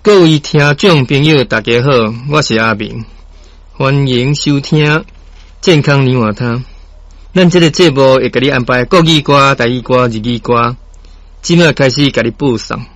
各位听众朋友，大家好，我是阿明，欢迎收听健康年华汤。咱这个节目会给你安排国语歌、台语歌、日语歌，即马开始给你播送。